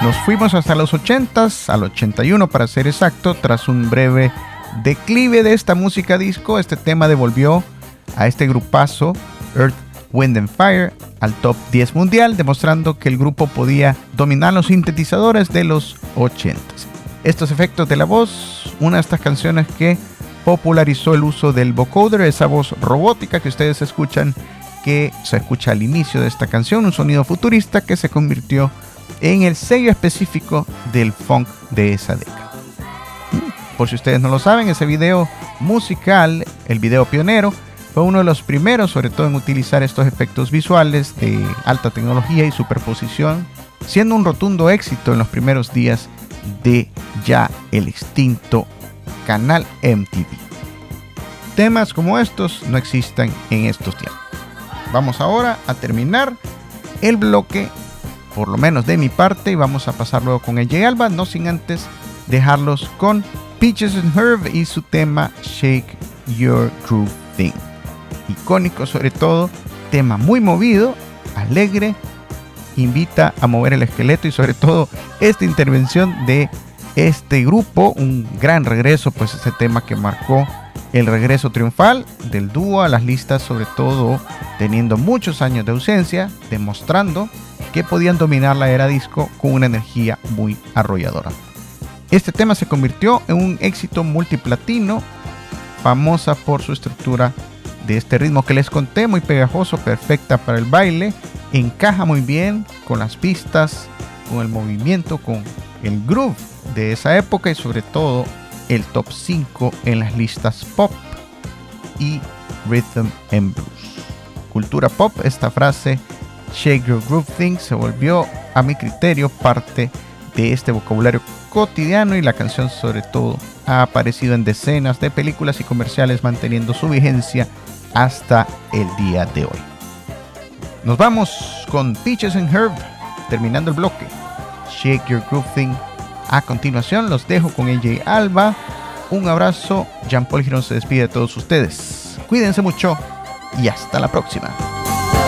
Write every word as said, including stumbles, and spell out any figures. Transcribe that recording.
Nos fuimos hasta los ochentas, al ochenta y uno para ser exacto. Tras un breve declive de esta música disco, este tema devolvió a este grupazo Earth, Wind and Fire al top diez mundial, demostrando que el grupo podía dominar los sintetizadores de los ochentas. Estos efectos de la voz, una de estas canciones que popularizó el uso del vocoder, esa voz robótica que ustedes escuchan, que se escucha al inicio de esta canción, un sonido futurista que se convirtió en el sello específico del funk de esa década. Por si ustedes no lo saben, ese video musical, el video pionero, fue uno de los primeros, sobre todo en utilizar estos efectos visuales de alta tecnología y superposición, siendo un rotundo éxito en los primeros días de ya el extinto canal M T V. Temas como estos no existen en estos tiempos. Vamos ahora a terminar el bloque, por lo menos de mi parte, y vamos a pasar luego con A J Alba, no sin antes dejarlos con Peaches and Herb y su tema Shake Your Groove Thing. Icónico, sobre todo, tema muy movido, alegre, invita a mover el esqueleto, y sobre todo esta intervención de este grupo, un gran regreso, pues ese tema que marcó el regreso triunfal del dúo a las listas, sobre todo teniendo muchos años de ausencia, demostrando que podían dominar la era disco con una energía muy arrolladora. Este tema se convirtió en un éxito multiplatino, famosa por su estructura de este ritmo que les conté, muy pegajoso, perfecta para el baile, encaja muy bien con las pistas, con el movimiento, con el groove de esa época, y sobre todo el top cinco en las listas pop y rhythm and blues. Cultura pop, esta frase Shake Your Groove Thing se volvió, a mi criterio, parte de este vocabulario cotidiano, y la canción sobre todo ha aparecido en decenas de películas y comerciales, manteniendo su vigencia hasta el día de hoy. Nos vamos con Peaches and Herb, terminando el bloque. Shake Your Groove Thing. A continuación los dejo con A J Alba. Un abrazo. Jean Paul Girón se despide de todos ustedes. Cuídense mucho y hasta la próxima.